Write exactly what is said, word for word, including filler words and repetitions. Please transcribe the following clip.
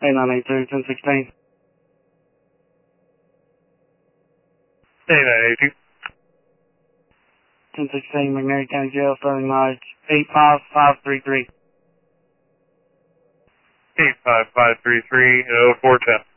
eight nine eight two, ten sixteen. eight nine eight two. ten sixteen, McNairy County Jail, starting mileage eight five five three three. eight five five three three, oh four ten.